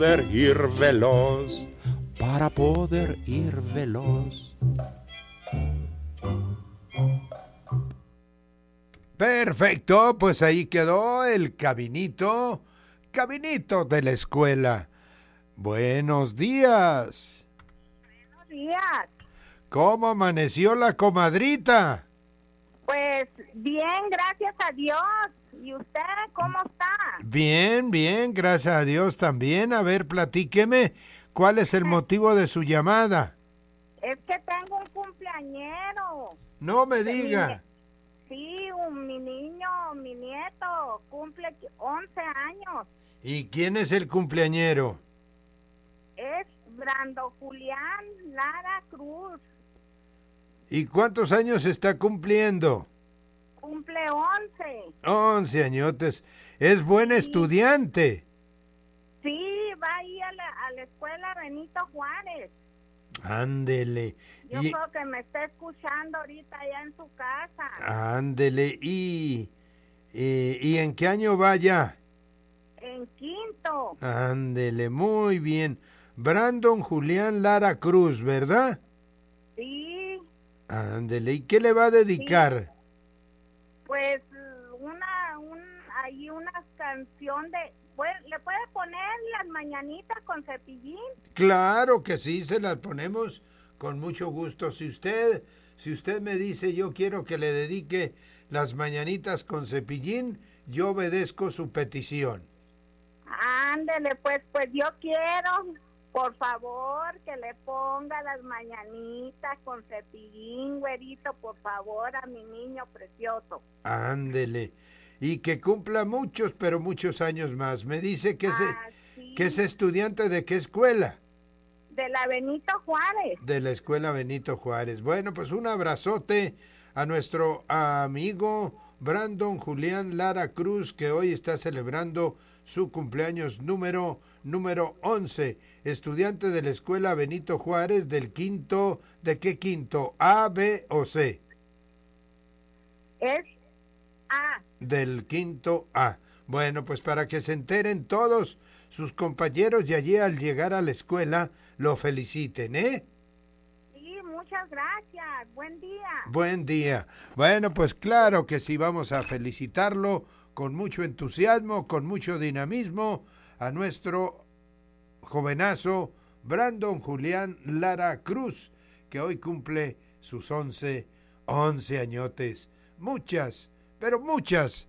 poder ir veloz, para poder ir veloz. Perfecto, pues ahí quedó el cabinito de la escuela. Buenos días. Buenos días. ¿Cómo amaneció la comadrita? Pues bien, gracias a Dios. ¿Y usted cómo está? Bien, bien, gracias a Dios también. A ver, platíqueme, ¿cuál es el motivo de su llamada? Es que tengo un cumpleañero. No me diga. Sí, mi niño, mi nieto, cumple 11 años. ¿Y quién es el cumpleañero? Es Brando Julián Lara Cruz. ¿Y cuántos años está cumpliendo? Cumple 11. 11 añotes. ¿Es buen Sí. estudiante? Sí, va ahí a la escuela Benito Juárez. Ándele. Yo creo que me está escuchando ahorita allá en su casa. Ándele. ¿Y en qué año va ya? En quinto. Ándele, muy bien. Brandon Julián Lara Cruz, ¿verdad? Sí. Ándele. ¿Y qué le va a dedicar? Sí. Pues hay una canción de... ¿Le puede poner las mañanitas con Cepillín? Claro que sí, se las ponemos con mucho gusto. Si usted me dice yo quiero que le dedique las mañanitas con Cepillín, yo obedezco su petición. Ándele, pues yo quiero, por favor, que le ponga las mañanitas con Cepillín, güerito, por favor, a mi niño precioso. Ándele. Y que cumpla muchos, pero muchos años más. Me dice que, Sí. que es estudiante de qué escuela. De la Benito Juárez. De la escuela Benito Juárez. Bueno, pues un abrazote a nuestro amigo Brandon Julián Lara Cruz, que hoy está celebrando su cumpleaños número 11. Estudiante de la escuela Benito Juárez del quinto, ¿de qué quinto? ¿A, B o C? Es A. Del quinto A. Bueno, pues para que se enteren todos sus compañeros y allí al llegar a la escuela lo feliciten, ¿eh? Sí, muchas gracias. Buen día. Buen día. Bueno, pues claro que sí, vamos a felicitarlo con mucho entusiasmo, con mucho dinamismo a nuestro jovenazo Brandon Julián Lara Cruz, que hoy cumple sus 11 añotes. Muchas, pero muchas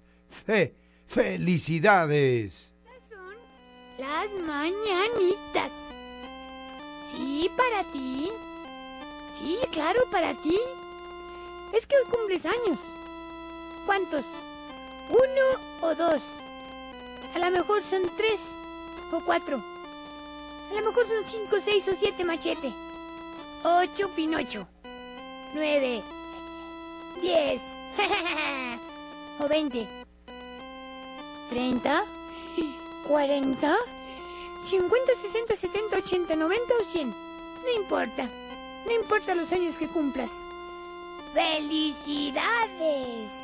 felicidades. Son las mañanitas. Sí, para ti. Sí, claro, para ti. Es que hoy cumples años. ¿Cuántos? 1 o 2. A lo mejor son 3 o 4. A lo mejor son 5, 6 o 7, Machete. 8, Pinocho. 9, 10 o 20. 30, 40, 50, 60, 70, 80, 90 o 100. No importa. No importa los años que cumplas. ¡Felicidades!